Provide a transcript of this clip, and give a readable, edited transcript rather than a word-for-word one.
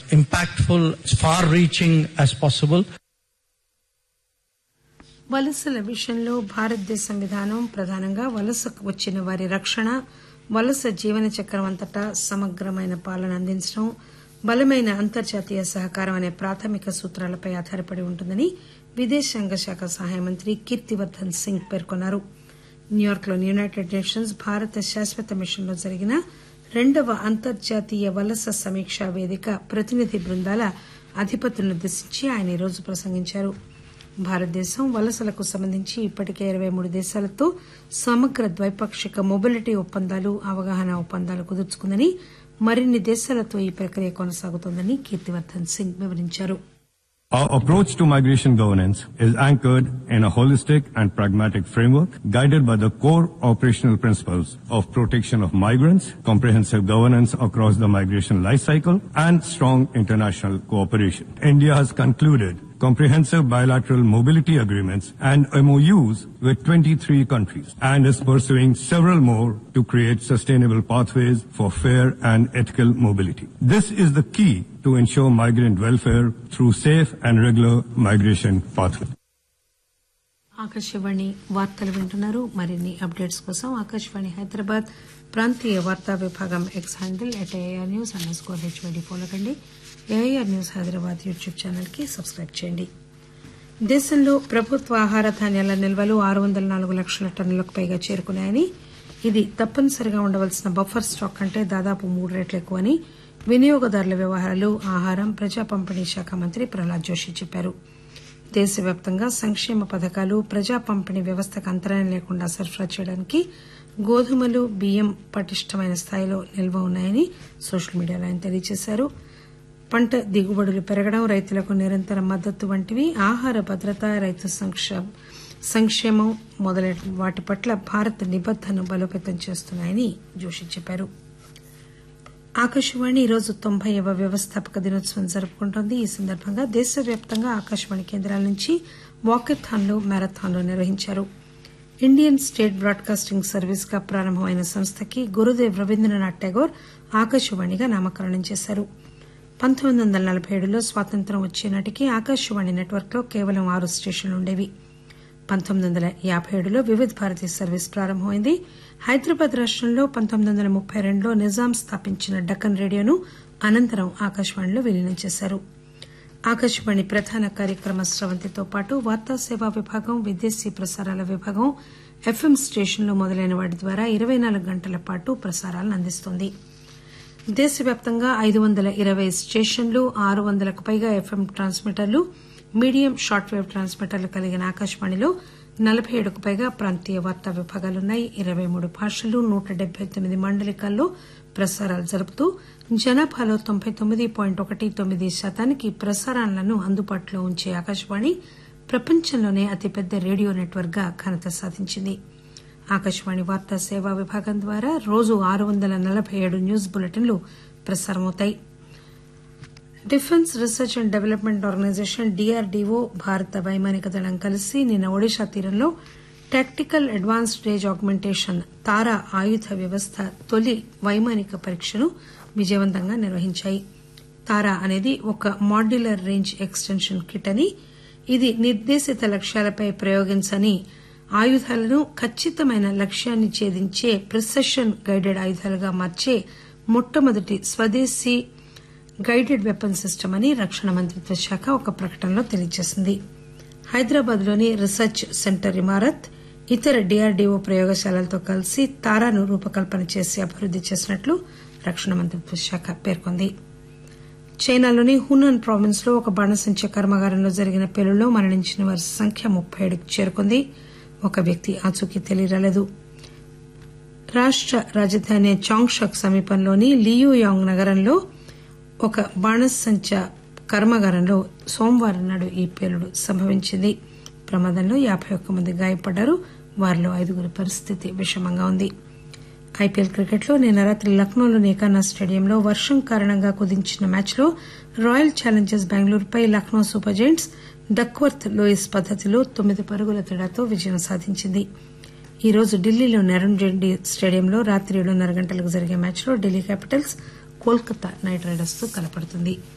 impactful, far-reaching as possible. వలసల విషయంలో భారతదేశం విధానం ప్రధానంగా వలసకు వచ్చిన వారి రక్షణ, వలస జీవన చక్రం అంతటా సమగ్రమైన పాలన అందించడం, బలమైన అంతర్జాతీయ సహకారం అనే ప్రాథమిక సూత్రాలపై ఆధారపడి ఉంటుందని విదేశాంగ శాఖ సహాయ మంత్రి కీర్తివర్దన్ సింగ్ పేర్కొన్నారు. న్యూయార్క్లోని యునైటెడ్ నేషన్స్ భారత శాశ్వత మిషన్లో జరిగిన 2వ అంతర్జాతీయ వలస సమీక్షా వేదిక ప్రతినిధి బృందాల అధిపతులనుద్దేశించి ఆయన ఈరోజు ప్రసంగించారు. భారతదేశం వలసలకు సంబంధించి ఇప్పటికే 23 దేశాలతో సమగ్ర ద్వైపాక్షిక మొబిలిటీ ఒప్పందాలు, అవగాహన ఒప్పందాలు కుదుర్చుకుందని, మరిన్ని దేశాలతో ఈ ప్రక్రియ కొనసాగుతోందని కీర్తివర్దన్ సింగ్ వివరించారు. Our approach to migration governance is anchored in a holistic and pragmatic framework guided by the core operational principles of protection of migrants, comprehensive governance across the migration life cycle, and strong international cooperation. India has concluded comprehensive bilateral mobility agreements and MOUs with 23 countries and is pursuing several more to create sustainable pathways for fair and ethical mobility. This is the key to ensure migrant welfare through safe and regular migration pathways. Akashvani వార్తలు వింటున్నారు. మరిన్ని updates కోసం ఆకాశవాణి హైదరాబాద్ ప్రాంతీయ వార్తా విభాగం X handle @AIRnews_HYD follow కండి. AIR news Hyderabad YouTube channel కి subscribe చేయండి. దేశంలో ప్రభుత్వ ఆహార ధాన్యాల నిల్వలు 604 లక్షల టన్నులకు పైగా చేరుకున్నాయని, ఇది తప్పనిసరిగా ఉండవలసిన బఫర్ స్టాక్ కంటే దాదాపు 3 రెట్లు ఎక్కువని వినియోగదారుల వ్యవహారాలు, ఆహారం, ప్రజా పంపిణీ శాఖ మంత్రి ప్రహ్లాద్ జోషి చెప్పారు. దేశవ్యాప్తంగా సంక్షేమ పథకాలు, ప్రజా పంపిణీ వ్యవస్థకు అంతరాయం లేకుండా సరఫరా చేయడానికి గోధుమలు, బియ్యం పటిష్టమైన స్థాయిలో నిల్వ ఉన్నాయని సోషల్ మీడియాలో ఆయన తెలియజేశారు. పంట దిగుబడులు పెరగడం, రైతులకు నిరంతర మద్దతు వంటివి ఆహార భద్రత, రైతు సంక్షేమం మొదలైన వాటి పట్ల భారత్ నిబద్దతను బలోపేతం చేస్తున్నాయని జోషి చెప్పారు. ఆకాశవాణి ఈరోజు 90వ వ్యవస్థాపక దినోత్సవం జరుపుకుంటోంది. ఈ సందర్భంగా దేశవ్యాప్తంగా ఆకాశవాణి కేంద్రాల నుంచి వాకథాన్లు, మ్యారథాన్లు నిర్వహించారు. ఇండియన్ స్టేట్ బ్రాడ్కాస్టింగ్ సర్వీస్ గా ప్రారంభమైన సంస్థకి గురుదేవ్ రవీంద్రనాథ్ ఠాగూర్ ఆకాశవాణిగా నామకరణం చేశారు. 1947లో స్వాతంత్ర్యం వచ్చే నాటికి ఆకాశవాణి నెట్వర్క్ లో కేవలం 6 స్టేషన్లు ఉండేవి. 1957లో వివిధ భారతి సర్వీస్ ప్రారంభమైంది. హైదరాబాద్ రాష్టంలో 1932లో నిజాం స్థాపించిన డక్కన్ రేడియోను అనంతరం ఆకాశవాణిలో విలీనం చేశారు. ఆకాశవాణి ప్రధాన కార్యక్రమ స్రవంతితో పాటు వార్తా సేవా విభాగం, విదేశీ ప్రసారాల విభాగం, ఎఫ్ఎం స్టేషన్లు మొదలైన వాటి ద్వారా 24 గంటల పాటు ప్రసారాలను అందిస్తోంది. దేశవ్యాప్తంగా 520 స్టేషన్లు, 600కు పైగా ఎఫ్ఎం ట్రాన్స్మిటర్లు, మీడియం షార్ట్ వేవ్ ట్రాన్స్మిటర్లు కలిగిన ఆకాశవాణిలో 47కు పైగా ప్రాంతీయ వార్తా విభాగాలున్నాయి. 23 భాషలు, 179 మండలికాల్లో ప్రసారాలు జరుపుతూ జనాభాలో 99.19% ప్రసారాలను అందుబాటులో ఉంచే ఆకాశవాణి ప్రపంచంలోనే అతిపెద్ద రేడియో నెట్వర్క్ గా ఘనత సాధించింది. ఆకాశవాణి వార్తా సేవా విభాగం ద్వారా రోజు 647 న్యూస్ బులెటిన్లు ప్రసారమవుతాయి. Defence research and development organisation DRDO, భారత వైమానిక దళం కలిసి నిన్న ఒడిశా తీరంలో టాక్టికల్ అడ్వాన్స్డ్ రేంజ్ ఆగ్మెంటేషన్ తారా ఆయుధ వ్యవస్థ తొలి వైమానిక పరీక్షను విజయవంతంగా నిర్వహించాయి. తారా అనేది ఒక మాడ్యులర్ రేంజ్ ఎక్స్టెన్షన్ కిట్ అని, ఇది నిర్దేశిత లక్ష్యాలపై ప్రయోగించని ఆయుధాలను ఖచ్చితమైన లక్ష్యాన్ని ఛేదించే ప్రిసిషన్ గైడెడ్ ఆయుధాలుగా మార్చే మొట్టమొదటి స్వదేశీ గైడెడ్ వెపన్ సిస్టమ్ అని రక్షణ మంత్రిత్వ శాఖ ఒక ప్రకటనలో తెలియజేసింది. హైదరాబాద్ లోని రీసెర్చ్ సెంటర్ ఇమారత్, ఇతర DRDO ప్రయోగశాలలతో కలిసి తారాను రూపకల్పన చేసి అభివృద్ది చేసినట్లు రక్షణ మంత్రిత్వ శాఖ పేర్కొంది. చైనాలోని హునాన్ ప్రావిన్స్ లో ఒక బాణసంచ కర్మాగారంలో జరిగిన పేలుళ్లో మరణించిన వారి సంఖ్య 37కి చేరుకుంది. ఒక వ్యక్తి ఆచూకీ తెలియరాలేదు. రాష్ట రాజధాని చాంగ్షక్ సమీపంలోని లియుయాంగ్ నగరంలో ఒక బాణసంచ కర్మాగారంలో సోమవారం నాడు ఈ పేలుడు సంభవించింది. ప్రమాదంలో 51 మంది గాయపడ్డారు. వారిలో 5 పరిస్థితి విషమంగా ఉంది. ఐపీఎల్ క్రికెట్లో నిన్న రాత్రి లక్నోలోని ఏకానా స్టేడియంలో వర్షం కారణంగా కుదించిన మ్యాచ్లో royal Challengers బెంగళూరుపై Lucknow super giants Duckworth Lewis పద్దతిలో 9 పరుగుల తేడాతో విజయం సాధించింది. ఈ రోజు ఢిల్లీలోని అరుణ్ జైట్లీ స్టేడియంలో రాత్రి 7:30 గంటలకు జరిగే మ్యాచ్లో Delhi Capitals Kolkata night riders తో తలపడుతుంది.